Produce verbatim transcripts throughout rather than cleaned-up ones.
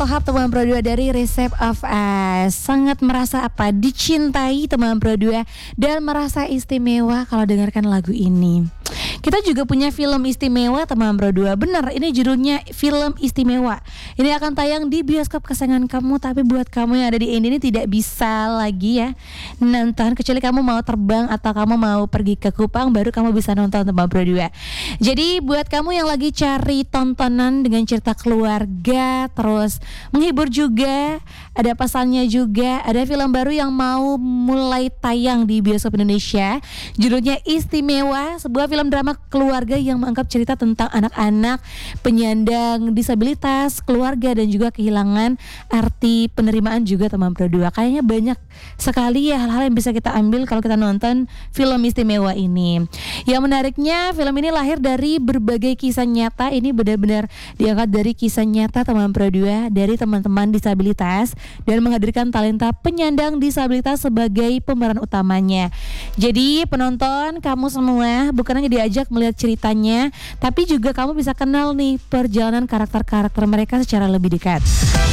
Tohab teman Pro dua dari Recipe of Us. Sangat merasa apa? Dicintai teman Pro dua dan merasa istimewa kalau dengarkan lagu ini. Kita juga punya film istimewa teman Pro dua. Benar, ini judulnya film istimewa. Ini akan tayang di bioskop kesayangan kamu, tapi buat kamu yang ada di Indi ini tidak bisa lagi ya nonton, kecuali kamu mau terbang atau kamu mau pergi ke Kupang, baru kamu bisa nonton teman Pro dua. Jadi buat kamu yang lagi cari tontonan dengan cerita keluarga, terus menghibur juga, ada pasalnya juga, ada film baru yang mau mulai tayang di bioskop Indonesia. Judulnya Istimewa, sebuah film drama keluarga yang mengangkat cerita tentang anak-anak penyandang disabilitas, keluarga dan juga kehilangan arti penerimaan juga teman Pro dua. Kayaknya banyak sekali ya hal-hal yang bisa kita ambil kalau kita nonton film istimewa ini. Yang menariknya film ini lahir dari berbagai kisah nyata. Ini benar-benar diangkat dari kisah nyata teman Pro dua, dari teman-teman disabilitas dan menghadirkan talenta penyandang disabilitas sebagai pemeran utamanya. Jadi penonton, kamu semua bukan hanya diajak melihat ceritanya, tapi juga kamu bisa kenal nih perjalanan karakter-karakter mereka secara lebih dekat.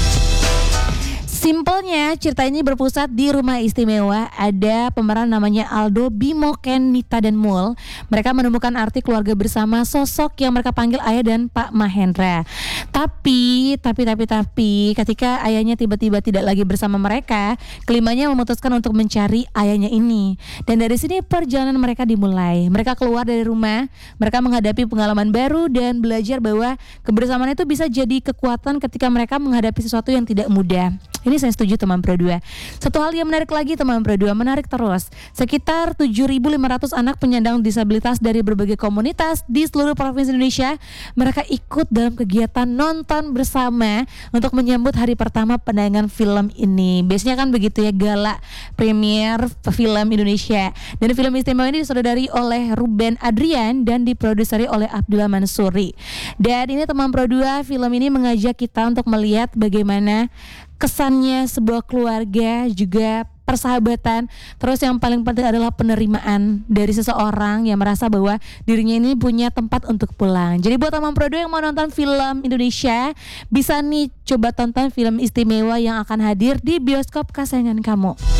Simpelnya cerita ini berpusat di rumah istimewa. Ada pemeran namanya Aldo, Bimo, Ken, Nita dan Mul. Mereka menemukan arti keluarga bersama sosok yang mereka panggil ayah dan Pak Mahendra. Tapi, tapi, tapi, tapi ketika ayahnya tiba-tiba tidak lagi bersama mereka, kelimanya memutuskan untuk mencari ayahnya ini. Dan dari sini perjalanan mereka dimulai. Mereka keluar dari rumah, mereka menghadapi pengalaman baru dan belajar bahwa kebersamaan itu bisa jadi kekuatan ketika mereka menghadapi sesuatu yang tidak mudah. Ini saya setuju teman Pro dua. Satu hal yang menarik lagi teman Pro dua, menarik terus. Sekitar tujuh ribu lima ratus anak penyandang disabilitas dari berbagai komunitas di seluruh provinsi Indonesia, mereka ikut dalam kegiatan nonton bersama untuk menyambut hari pertama penayangan film ini. Biasanya kan begitu ya, gala premier film Indonesia. Dan film istimewa ini disutradari oleh Ruben Adrian dan diproduseri oleh Abdullah Mansuri. Dan ini teman Pro dua, film ini mengajak kita untuk melihat bagaimana kesannya sebuah keluarga, juga persahabatan. Terus yang paling penting adalah penerimaan dari seseorang yang merasa bahwa dirinya ini punya tempat untuk pulang. Jadi buat teman Pro dua yang mau nonton film Indonesia, bisa nih coba tonton film istimewa yang akan hadir di bioskop kesayangan kamu.